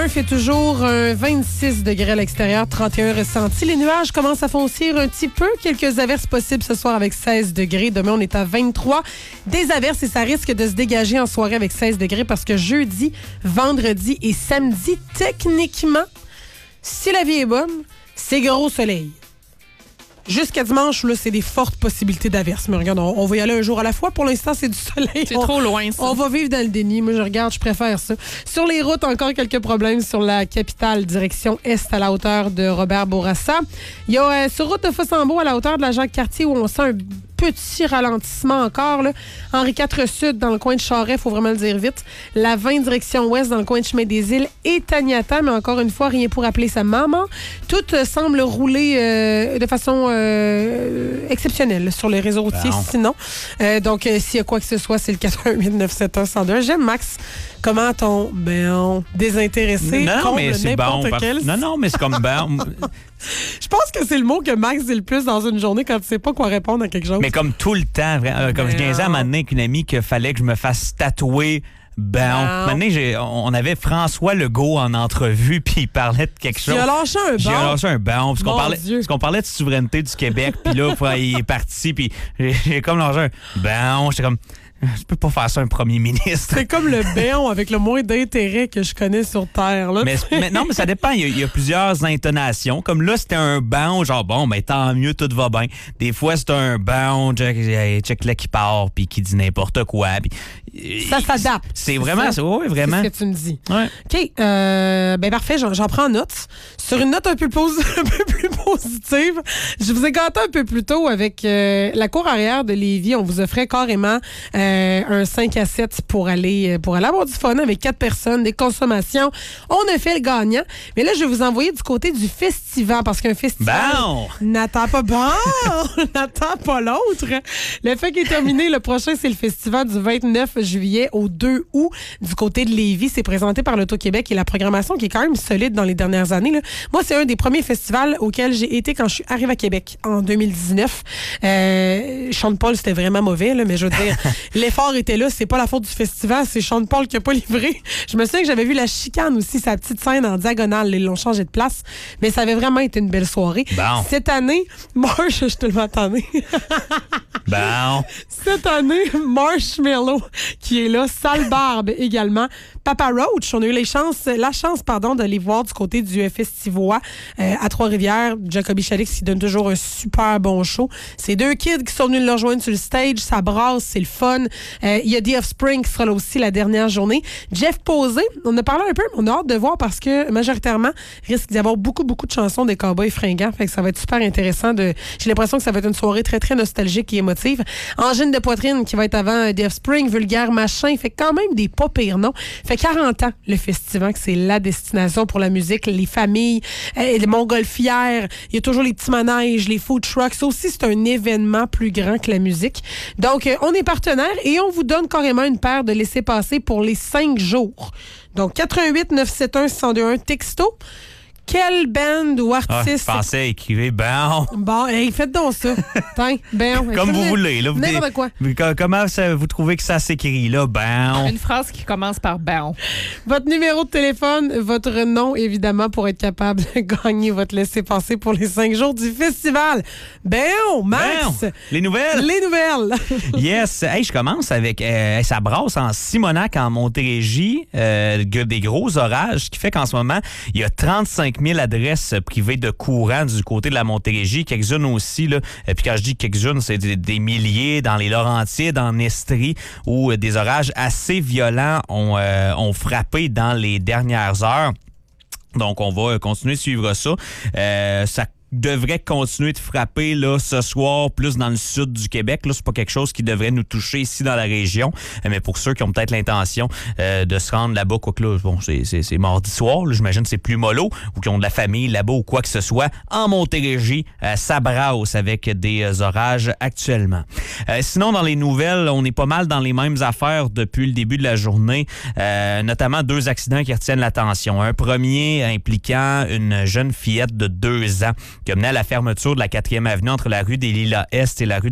1 fait toujours 26 degrés à l'extérieur, 31 ressentis. Les nuages commencent à foncir un petit peu. Quelques averses possibles ce soir avec 16 degrés. Demain, on est à 23. Des averses et ça risque de se dégager en soirée avec 16 degrés parce que jeudi, vendredi et samedi, techniquement, si la vie est bonne, c'est gros soleil. Jusqu'à dimanche, là, c'est des fortes possibilités d'averses. Mais regarde, on va y aller un jour à la fois. Pour l'instant, c'est du soleil. C'est trop loin, ça. On va vivre dans le déni. Moi, je préfère ça. Sur les routes, encore quelques problèmes sur la capitale, direction est à la hauteur de Robert-Bourassa. Il y a sur route de Fossambeau à la hauteur de la Jacques-Cartier où on sent un petit ralentissement encore. Là. Henri IV Sud, dans le coin de Charest, il faut vraiment le dire vite. La 20 direction ouest, dans le coin de Chemin-des-Îles et Taniata, mais encore une fois, rien pour appeler sa maman. Tout semble rouler de façon exceptionnelle sur les réseaux routiers, sinon. Donc, s'il y a quoi que ce soit, c'est le 88-971-102. J'aime, Max, comment ton désintéressé comble n'importe quel. Non, mais c'est comme Je pense que c'est le mot que Max dit le plus dans une journée quand tu sais pas quoi répondre à quelque chose. Mais comme tout le temps, comme je disais à un moment donné avec une amie qu'il fallait que je me fasse tatouer. Maintenant, on avait François Legault en entrevue, puis il parlait de quelque chose. Il a lâché un J'ai lâché un banc, parce qu'on parlait de souveraineté du Québec, puis là, il est parti, puis j'ai comme lâché un banc. J'étais comme, je peux pas faire ça un premier ministre. C'est comme le béon avec le moins d'intérêt que je connais sur Terre. Là. Mais ça dépend. Il y a plusieurs intonations. Comme là, c'était un banc, genre, bon, ben tant mieux, tout va bien. Des fois, c'est un banc, check là qui part, puis qui dit n'importe quoi. Puis, ça s'adapte. C'est vraiment ça. Oui, vraiment. C'est ce que tu me dis. Ouais. OK. Ben parfait, j'en prends note. Sur une note un peu plus positive, je vous ai gâté un peu plus tôt avec la cour arrière de Lévis. On vous offrait carrément un 5 à 7 pour aller avoir du fun avec 4 personnes, des consommations. On a fait le gagnant. Mais là, je vais vous envoyer du côté du festival parce qu'un festival n'attend pas n'attend pas l'autre. Le fait qu'il est terminé, le prochain, c'est le festival du 29 juillet au 2 août du côté de Lévis. C'est présenté par l'Auto-Québec et la programmation qui est quand même solide dans les dernières années. Là. Moi, c'est un des premiers festivals auxquels j'ai été quand je suis arrivée à Québec en 2019. Sean Paul, c'était vraiment mauvais, là, mais je veux dire, l'effort était là. C'est pas la faute du festival, c'est Sean Paul qui a pas livré. Je me souviens que j'avais vu la chicane aussi, sa petite scène en diagonale. Ils l'ont changé de place, mais ça avait vraiment été une belle soirée. Cette année, je te le m'attendais. Cette année, Marshmello qui est là, Sale Barbe également, Papa Roach. On a eu la chance de les voir du côté du Festivois à Trois-Rivières. Jacoby Chalix qui donne toujours un super bon show. C'est 2 kids qui sont venus le rejoindre sur le stage. Ça brasse, c'est le fun. Il y a The Offspring qui sera là aussi la dernière journée. Jeff Posé, on a parlé un peu, mais on a hâte de voir parce que majoritairement, il risque d'y avoir beaucoup de chansons des Cowboys fringants. Fait que ça va être super intéressant. J'ai l'impression que ça va être une soirée très, très nostalgique et émotive. Angine de poitrine qui va être avant The Offspring, Vulgaire Machin. Fait quand même des pas pires noms. Fait 40 ans, le festival, que c'est la destination pour la musique, les familles, les montgolfières. Il y a toujours les petits manèges, les food trucks. Ça aussi, c'est un événement plus grand que la musique. Donc, on est partenaire et on vous donne carrément une paire de laissez-passer pour les 5 jours. Donc, 88-971-1021 texto. Quelle band ou artiste... je pensais écrire Bon, faites donc ça. Comme vous voulez. Là, n'importe quoi. Comment vous trouvez que ça s'écrit, là? Bon. Une phrase qui commence par bon. Votre numéro de téléphone, votre nom, évidemment, pour être capable de gagner votre laissez-passer pour les 5 jours du festival. Max! Les nouvelles? Yes. Hey, je commence avec... ça brasse en Simonac, en Montérégie. Des gros orages, ce qui fait qu'en ce moment, il y a 35 000 adresses privées de courant du côté de la Montérégie. Quelques-unes aussi, là. Puis quand je dis quelques-unes, c'est des milliers dans les Laurentides, en Estrie, où des orages assez violents ont frappé dans les dernières heures. Donc, on va continuer de suivre ça. Ça devrait continuer de frapper là ce soir plus dans le sud du Québec. Là, c'est pas quelque chose qui devrait nous toucher ici dans la région. Mais pour ceux qui ont peut-être l'intention de se rendre là-bas, quoi que là, bon, c'est mardi soir, là, j'imagine que c'est plus mollo, ou qui ont de la famille là-bas ou quoi que ce soit, en Montérégie, ça brasse avec des orages actuellement. Sinon, dans les nouvelles, on est pas mal dans les mêmes affaires depuis le début de la journée, notamment 2 accidents qui retiennent l'attention. Un premier impliquant une jeune fillette de 2 ans qui a mené à la fermeture de la 4e avenue entre la rue des Lilas-Est et la rue